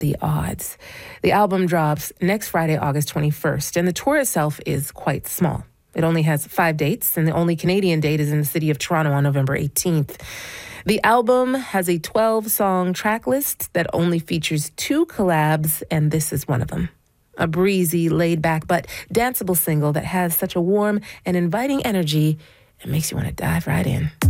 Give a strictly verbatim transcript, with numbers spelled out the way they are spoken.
the odds. The album drops next Friday, August twenty-first, and the tour itself is quite small. It only has five dates, and the only Canadian date is in the city of Toronto on November eighteenth. The album has a twelve-song track list that only features two collabs, and this is one of them. A breezy, laid-back, but danceable single that has such a warm and inviting energy, it makes you want to dive right in.